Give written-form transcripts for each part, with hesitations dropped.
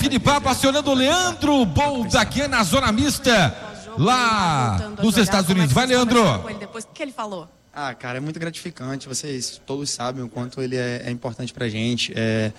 de papo acionando o Leandro Boldaquian na zona mista, lá nos Estados Unidos. Vai, Leandro. Depois, o que ele falou? Cara, é muito gratificante. Vocês todos sabem o quanto ele é importante pra gente.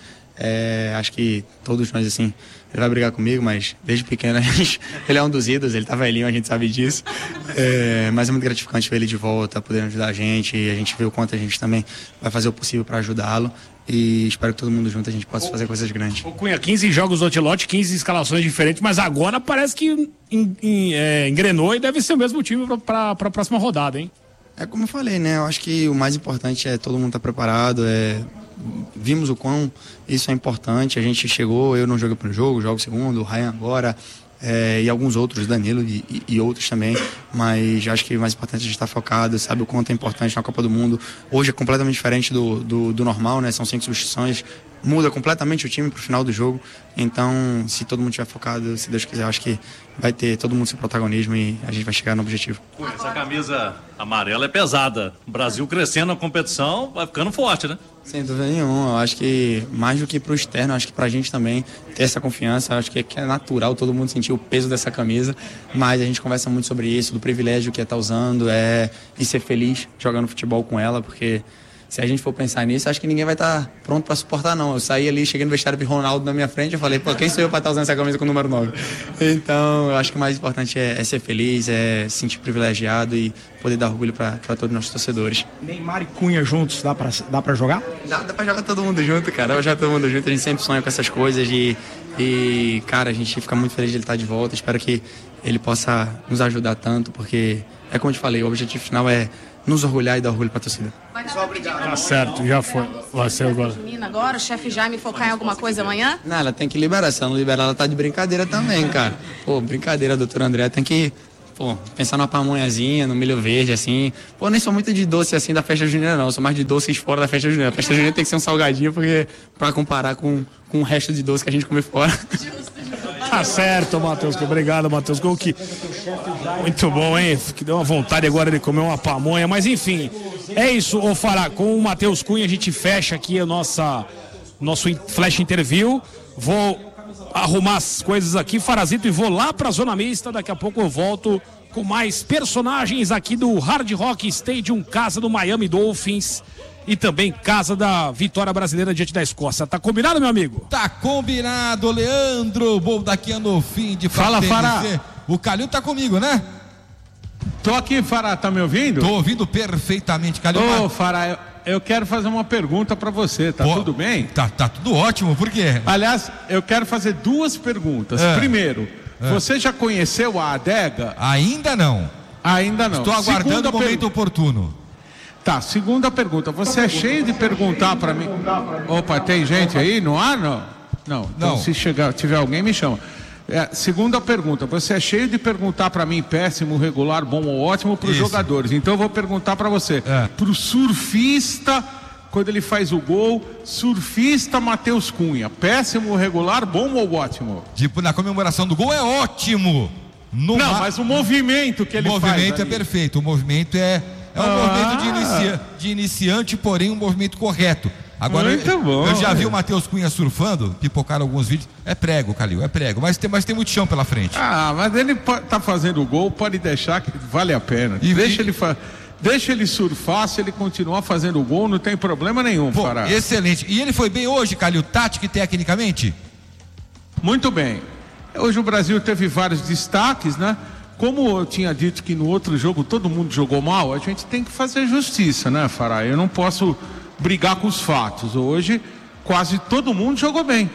Acho que todos nós, assim, ele vai brigar comigo, mas desde pequeno ele é um dos ídolos, ele tá velhinho, a gente sabe disso. Mas é muito gratificante ver ele de volta, podendo ajudar a gente, e a gente vê o quanto a gente também vai fazer o possível para ajudá-lo. E espero que todo mundo junto a gente possa fazer coisas grandes. O Cunha, 15 jogos do Ancelotti, 15 escalações diferentes, mas agora parece que engrenou e deve ser o mesmo time para a próxima rodada, hein? É como eu falei, né? Eu acho que o mais importante é todo mundo estar preparado. Vimos o quão isso é importante. A gente chegou, eu não joguei para o jogo o segundo, o Ryan agora, e alguns outros, Danilo e outros também. Mas acho que o mais importante é a gente estar focado, sabe o quanto é importante na Copa do Mundo. Hoje é completamente diferente do normal, né? São 5 substituições. Muda completamente o time pro final do jogo. Então, se todo mundo estiver focado, se Deus quiser, acho que vai ter todo mundo seu protagonismo e a gente vai chegar no objetivo. Essa camisa amarela é pesada. O Brasil crescendo na competição, vai ficando forte, né? Sem dúvida nenhuma. Eu acho que mais do que pro externo, acho que pra gente também ter essa confiança. Eu acho que é natural todo mundo sentir o peso dessa camisa, mas a gente conversa muito sobre isso, do privilégio que é estar usando, e ser feliz jogando futebol com ela, porque se a gente for pensar nisso, acho que ninguém vai estar pronto para suportar, não. Eu saí ali, cheguei no vestiário de Ronaldo na minha frente, eu falei, quem sou eu para estar usando essa camisa com o número 9? Então, eu acho que o mais importante é ser feliz, é se sentir privilegiado e poder dar orgulho para todos os nossos torcedores. Neymar e Cunha juntos, dá para jogar? Dá para jogar todo mundo junto, cara. Jogar todo mundo junto, a gente sempre sonha com essas coisas e, cara, a gente fica muito feliz de ele estar de volta. Espero que ele possa nos ajudar tanto, porque, como eu te falei, o objetivo final é nos orgulhar e dar orgulho para a torcida. Tá certo, já foi. Vai ser agora. Agora, o chefe Jaime focar em alguma coisa amanhã? Não, ela tem que liberar. Se ela não liberar, ela tá de brincadeira também, cara. Brincadeira, doutor André. Tem que, pensar numa pamonhazinha, no milho verde, assim. Nem sou muito de doce, assim, da festa junina, não. Eu sou mais de doces fora da festa junina. A festa junina tem que ser um salgadinho, porque pra comparar com o resto de doce que a gente come fora. Tá certo, Matheus. Obrigado, Matheus Golki. Muito bom, hein? Que deu uma vontade agora de comer uma pamonha. Mas, enfim, é isso, ô Fará. Com o Matheus Cunha, a gente fecha aqui o nosso Flash Interview. Vou arrumar as coisas aqui, Farazito, e vou lá pra Zona Mista. Daqui a pouco eu volto com mais personagens aqui do Hard Rock Stadium, casa do Miami Dolphins. E também casa da vitória brasileira diante da Escócia. Tá combinado, meu amigo? Tá combinado, Leandro Boldaquian no fim de Fala, Fará. O Calil tá comigo, né? Tô aqui, Fará, tá me ouvindo? Tô ouvindo perfeitamente, Calil. Ô, Fará, eu quero fazer uma pergunta pra você, tá tudo bem? Tá tudo ótimo, por quê? Aliás, eu quero fazer 2 perguntas. Primeiro, você já conheceu a adega? Ainda não. Ainda não. Estou aguardando o momento oportuno. Tá, segunda pergunta. Você é cheio de perguntar pra mim. Opa, tem gente aí? Não há, não? Não. Então, se tiver alguém, me chama. Segunda pergunta. Você é cheio de perguntar pra mim péssimo, regular, bom ou ótimo pros jogadores. Então eu vou perguntar pra você. Pro surfista, quando ele faz o gol, surfista Matheus Cunha. Péssimo, regular, bom ou ótimo? Tipo, na comemoração do gol é ótimo. Mas o movimento que ele faz. O movimento é perfeito. O movimento é um movimento de iniciante, porém um movimento correto. Agora, eu já vi o Matheus Cunha surfando, pipocaram alguns vídeos. É prego, Calil, é prego. Mas tem muito chão pela frente. Mas ele tá fazendo o gol, pode deixar que vale a pena. Deixa ele surfar, se ele continuar fazendo o gol, não tem problema nenhum, Fará. Excelente. E ele foi bem hoje, Calil, tática e tecnicamente? Muito bem. Hoje o Brasil teve vários destaques, né? Como eu tinha dito que no outro jogo todo mundo jogou mal, a gente tem que fazer justiça, né, Fará? Eu não posso brigar com os fatos. Hoje quase todo mundo jogou bem.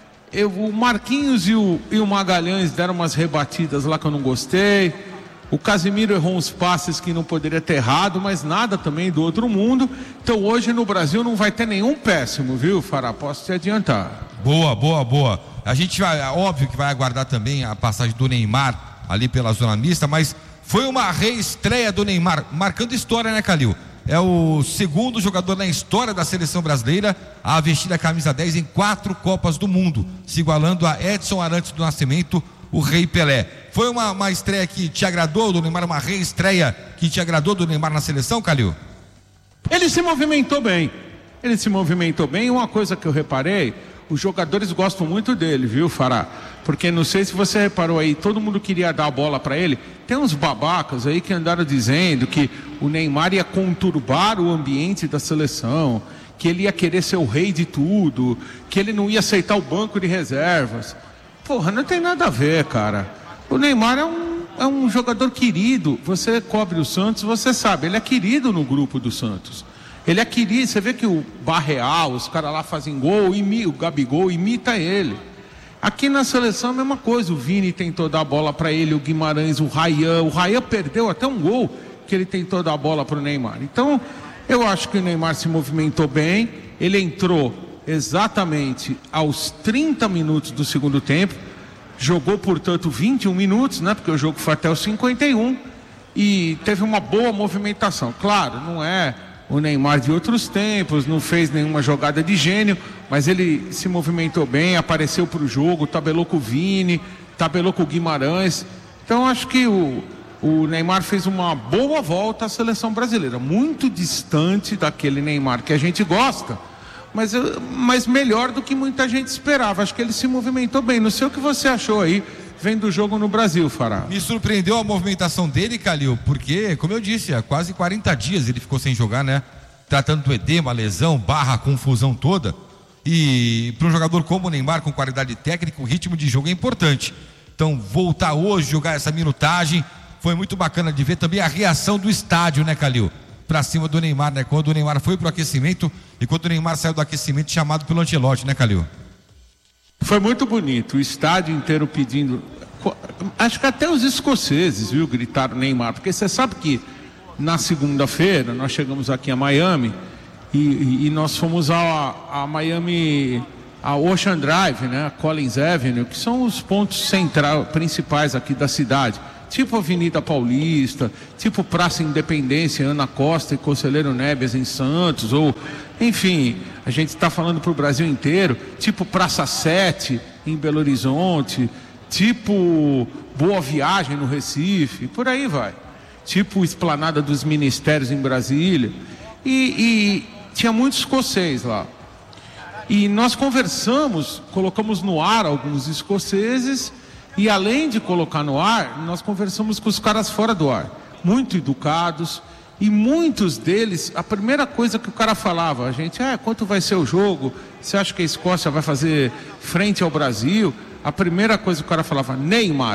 O Marquinhos e o Magalhães deram umas rebatidas lá que eu não gostei. O Casimiro errou uns passes que não poderia ter errado, mas nada também do outro mundo. Então hoje no Brasil não vai ter nenhum péssimo, viu, Fará? Posso te adiantar. Boa. A gente vai, óbvio que vai aguardar também a passagem do Neymar ali pela Zona Mista, mas foi uma reestreia do Neymar, marcando história, né, Calil? É o segundo jogador na história da seleção brasileira a vestir a camisa 10 em 4 Copas do Mundo, se igualando a Edson Arantes do Nascimento, o Rei Pelé. Foi uma estreia que te agradou do Neymar, uma reestreia que te agradou do Neymar na seleção, Calil? Ele se movimentou bem. Uma coisa que eu reparei, os jogadores gostam muito dele, viu, Fará? Porque não sei se você reparou aí, todo mundo queria dar a bola para ele. Tem uns babacas aí que andaram dizendo que o Neymar ia conturbar o ambiente da seleção, que ele ia querer ser o rei de tudo, que ele não ia aceitar o banco de reservas. Porra, não tem nada a ver, cara. O Neymar é um jogador querido. Você cobre o Santos, você sabe, ele é querido no grupo do Santos. Ele é querido, você vê que o Barreal, os caras lá fazem gol, o Gabigol imita ele. Aqui na seleção a mesma coisa, o Vini tentou dar a bola para ele, o Guimarães, o Rayan perdeu até um gol que ele tentou dar a bola para o Neymar. Então, eu acho que o Neymar se movimentou bem, ele entrou exatamente aos 30 minutos do segundo tempo, jogou, portanto, 21 minutos, né, porque o jogo foi até os 51, e teve uma boa movimentação. Claro, não é o Neymar de outros tempos, não fez nenhuma jogada de gênio, mas ele se movimentou bem, apareceu para o jogo, tabelou com o Vini, tabelou com o Guimarães. Então acho que o Neymar fez uma boa volta à seleção brasileira, muito distante daquele Neymar que a gente gosta, mas melhor do que muita gente esperava. Acho que ele se movimentou bem. Não sei o que você achou aí vendo o jogo no Brasil, Fará. Me surpreendeu a movimentação dele, Calil, porque, como eu disse, há quase 40 dias ele ficou sem jogar, né? Tratando do edema, lesão, barra, confusão toda. E para um jogador como o Neymar, com qualidade técnica, o ritmo de jogo é importante. Então, voltar hoje, jogar essa minutagem, foi muito bacana de ver também a reação do estádio, né, Calil? Pra cima do Neymar, né? Quando o Neymar foi pro aquecimento e quando o Neymar saiu do aquecimento, chamado pelo Ancelotti, né, Calil? Foi muito bonito, o estádio inteiro pedindo. Acho que até os escoceses, viu, gritaram Neymar, porque você sabe que na segunda-feira nós chegamos aqui a Miami e nós fomos a Miami, a Ocean Drive, né, a Collins Avenue, que são os pontos principais aqui da cidade, tipo Avenida Paulista, tipo Praça Independência, Ana Costa e Conselheiro Neves em Santos, ou enfim, a gente está falando para o Brasil inteiro, tipo Praça 7 em Belo Horizonte, tipo Boa Viagem no Recife, por aí vai, tipo Esplanada dos Ministérios em Brasília, e tinha muito escocês lá, e nós conversamos, colocamos no ar alguns escoceses, e além de colocar no ar, nós conversamos com os caras fora do ar, muito educados, e muitos deles, a primeira coisa que o cara falava, a gente, quanto vai ser o jogo? Você acha que a Escócia vai fazer frente ao Brasil? A primeira coisa que o cara falava, Neymar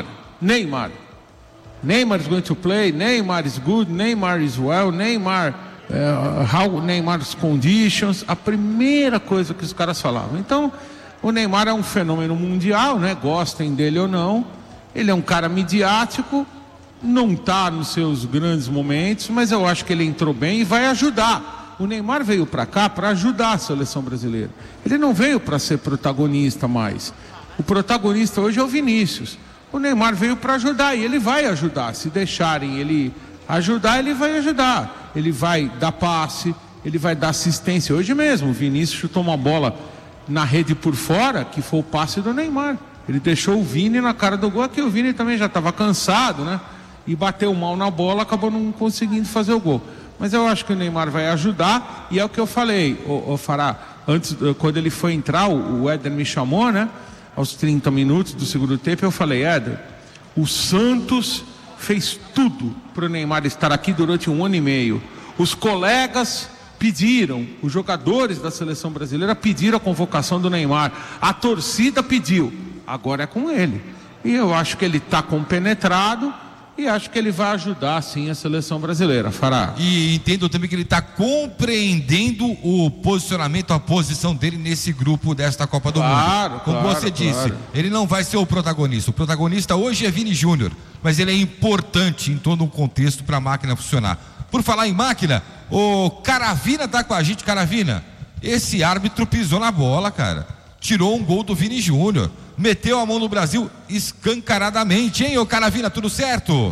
is going to play, Neymar is good, Neymar is well, Neymar, how Neymar's conditions, a primeira coisa que os caras falavam. Então, o Neymar é um fenômeno mundial, né? Gostem dele ou não, ele é um cara midiático, não está nos seus grandes momentos, mas eu acho que ele entrou bem e vai ajudar. O Neymar veio para cá para ajudar a seleção brasileira. Ele não veio para ser protagonista mais. O protagonista hoje é o Vinícius. O Neymar veio para ajudar e ele vai ajudar. Se deixarem ele ajudar, ele vai ajudar. Ele vai dar passe, ele vai dar assistência. Hoje mesmo, o Vinícius chutou uma bola na rede por fora, que foi o passe do Neymar. Ele deixou o Vini na cara do gol, aqui o Vini também já estava cansado, né? E bateu mal na bola, acabou não conseguindo fazer o gol. Mas eu acho que o Neymar vai ajudar, e é o que eu falei, o Fará, antes, quando ele foi entrar, o Éder me chamou, né? Aos 30 minutos do segundo tempo, eu falei, Éder, o Santos fez tudo para o Neymar estar aqui durante 1 ano e meio. Os colegas pediram, os jogadores da seleção brasileira pediram a convocação do Neymar, a torcida pediu, agora é com ele. E eu acho que ele está compenetrado, e acho que ele vai ajudar sim a seleção brasileira, Fará. E entendo também que ele está compreendendo o posicionamento, a posição dele nesse grupo desta Copa do Mundo. Como você disse, ele não vai ser o protagonista. O protagonista hoje é Vini Júnior, mas ele é importante em todo um contexto para a máquina funcionar. Por falar em máquina, o Caravina tá com a gente. Caravina, esse árbitro pisou na bola, cara. Tirou um gol do Vini Júnior. Meteu a mão no Brasil escancaradamente, hein, ô Caravina, tudo certo?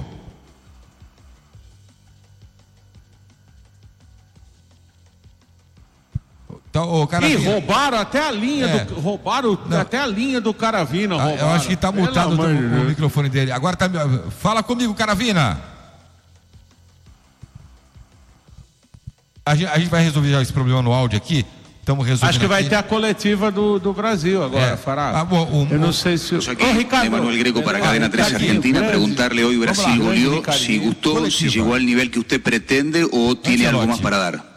Então, ô Caravina. E roubaram até a linha até a linha do Caravina. Eu acho que tá mutado o microfone dele. Agora tá. Fala comigo, Caravina. A gente vai resolver já esse problema no áudio aqui. Estamos resolvendo. Acho que vai aqui. ter a coletiva do Brasil agora, Fará. Eu não sei se... Ricardo. Emanuel Greco para Cadena 3 Argentina. Preguntarle hoy Brasil goleó, si gustó, si llegó al nivel que usted pretende o tiene algo más para dar.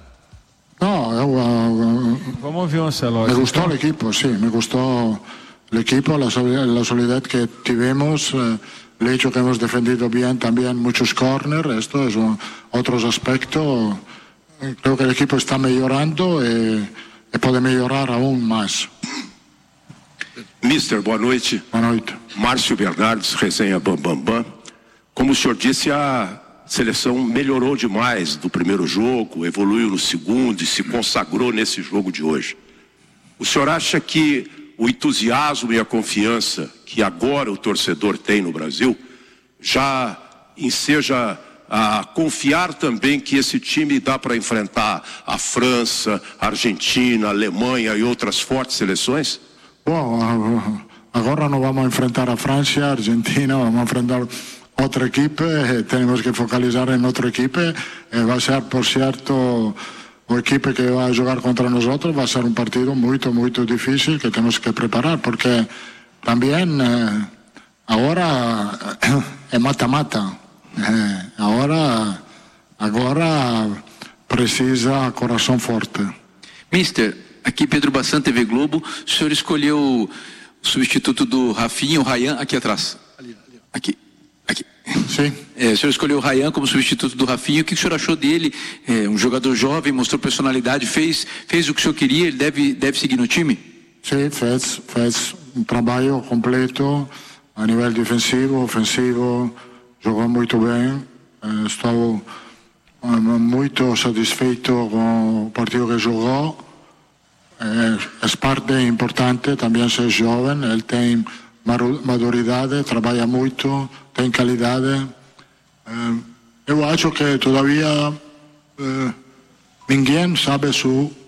Vamos ouvir o Ancelotti. Me gustó el equipo, sí, me gustó el equipo, la solidez que tuvimos, el hecho que hemos defendido bien también muchos corners, esto es otros aspectos. Creo que el equipo está mejorando y puede mejorar aún más. Mister, boa noite. Boa noite. Márcio Bernardes, resenha Bam Bam Bam. Como o senhor disse, a seleção melhorou demais do primeiro jogo, evoluiu no segundo e se consagrou nesse jogo de hoje. O senhor acha que o entusiasmo e a confiança que agora o torcedor tem no Brasil já enseja a confiar também que esse time dá para enfrentar a França, a Argentina, a Alemanha e outras fortes seleções? Bom, agora não vamos enfrentar a França, a Argentina, vamos enfrentar outra equipe, temos que focalizar em outra equipe, vai ser, por certo, a equipe que vai jogar contra nós, vai ser um partido muito, muito difícil que temos que preparar, porque também agora é mata-mata. Agora precisa coração forte. Mister, aqui Pedro Bassan, TV Globo. O senhor escolheu o substituto do Rafinha, o Ryan, aqui atrás. Aqui. Sim. O senhor escolheu o Ryan como substituto do Rafinha. O que o senhor achou dele? Um jogador jovem, mostrou personalidade, fez o que o senhor queria, ele deve seguir no time? Sim, fez um trabalho completo a nível defensivo, ofensivo. Jogou muito bem, estou muito satisfeito com o partido que jogou. É parte importante também ser jovem, ele tem maturidade, trabalha muito, tem qualidade. Eu acho que todavia ninguém sabe